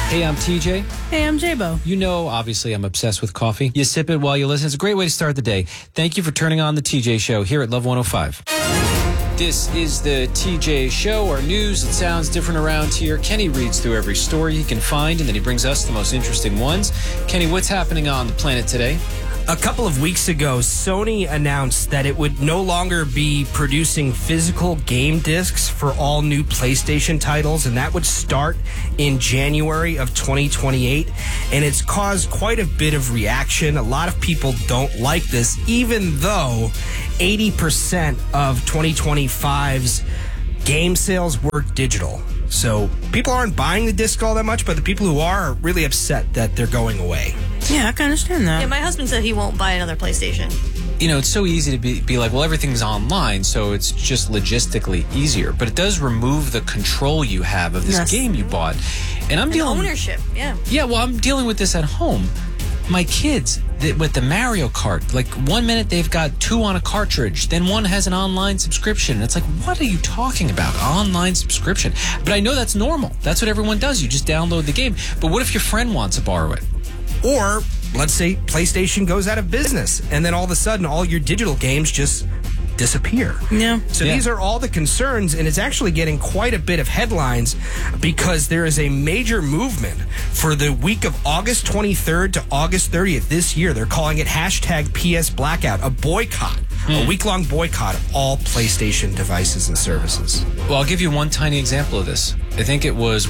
Hey, I'm TJ. Hey, I'm J-Bo. You know, obviously, I'm obsessed with coffee. You sip it while you listen. It's a great way to start the day. Thank you for turning on the TJ Show here at Love 105. This is the TJ Show, our news that sounds different around here. Kenny reads through every story he can find, and then he brings us the most interesting ones. Kenny, what's happening on the planet today? A couple of weeks ago, Sony announced that it would no longer be producing physical game discs for all new PlayStation titles, and that would start in January of 2028. And it's caused quite a bit of reaction. A lot of people don't like this, even though 80% of 2025's game sales were digital. So people aren't buying the disc all that much, but the people who are really upset that they're going away. Yeah, I can understand that. Yeah, my husband said he won't buy another PlayStation. You know, it's so easy to be like, well, everything's online, so it's just logistically easier. But it does remove the control you have of this game you bought. And I'm dealing ownership, yeah. Yeah, well, I'm dealing with this at home. My kids, with the Mario Kart, like 1 minute they've got 2 on a cartridge, then one has an online subscription. And it's like, what are you talking about? Online subscription. But I know that's normal. That's what everyone does. You just download the game. But what if your friend wants to borrow it? Or, let's say PlayStation goes out of business, and then all of a sudden all your digital games just disappear. Yeah. So these are all the concerns, and it's actually getting quite a bit of headlines because there is a major movement for the week of August 23rd to August 30th this year. They're calling it hashtag PS Blackout, a boycott, a week-long boycott of all PlayStation devices and services. Well, I'll give you one tiny example of this. I think it was,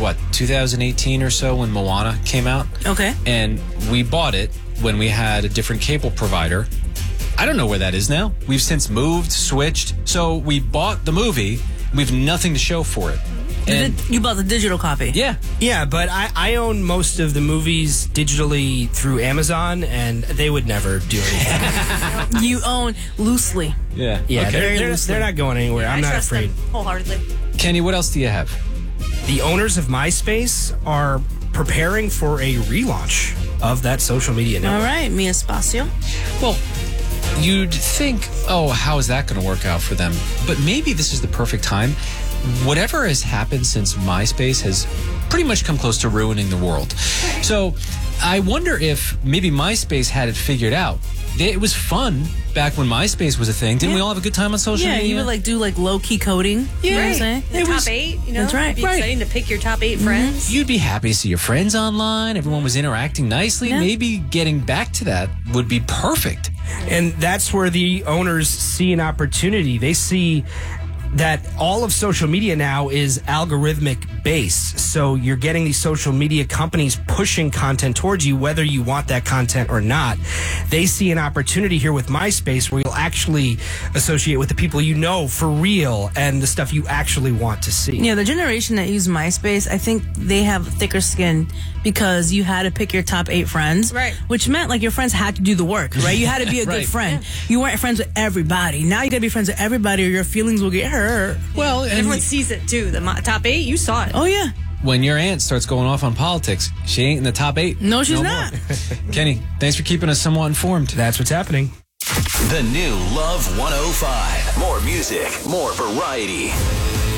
2018 or so when Moana came out? Okay. And we bought it when we had a different cable provider. I don't know where that is now. We've since moved, switched. So we bought the movie. We have nothing to show for it. And You bought the digital copy. yeah. Yeah, but I own most of the movies digitally through Amazon, and they would never do anything. You own loosely. Yeah. Yeah, Okay. they're not going anywhere. I'm I not trust afraid. them wholeheartedly. Kenny, what else do you have? The owners of MySpace are preparing for a relaunch of that social media network. All right, Mia Spacio. Well, you'd think, oh, how is that going to work out for them? But maybe this is the perfect time. Whatever has happened since MySpace has pretty much come close to ruining the world. So I wonder if maybe MySpace had it figured out. It was fun back when MySpace was a thing. Didn't we all have a good time on social Yeah, media? you would do low-key coding. You know what I'm saying? The top 8, That's right. It'd be exciting to pick your top 8 friends. You'd be happy to see your friends online. Everyone was interacting nicely. Yeah. Maybe getting back to that would be perfect. And that's where the owners see an opportunity. They see that all of social media now is algorithmic based. So you're getting these social media companies pushing content towards you, whether you want that content or not. They see an opportunity here with MySpace where you'll actually associate with the people you know for real and the stuff you actually want to see. Yeah, the generation that used MySpace, I think they have thicker skin because you had to pick your top 8 friends. Right. Which meant your friends had to do the work, right? You had to be a good friend. You weren't friends with everybody. Now you got to be friends with everybody or your feelings will get hurt. Well, and Everyone sees it, too. The top 8, you saw it. Oh, yeah. when your aunt starts going off on politics, she ain't in the top 8. No, she's not. Kenny, thanks for keeping us somewhat informed. That's what's happening. The new Love 105. More music, more variety.